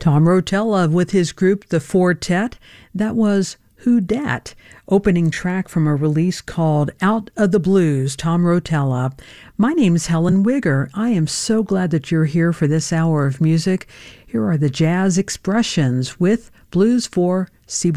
Tom Rotella with his group The Fortet. That was Who Dat, opening track from a release called Out of the Blues, Tom Rotella. My name's Helen Wigger. I am so glad that you're here for this hour of music. Here are the Jazz Expressions with Blues for Cebu.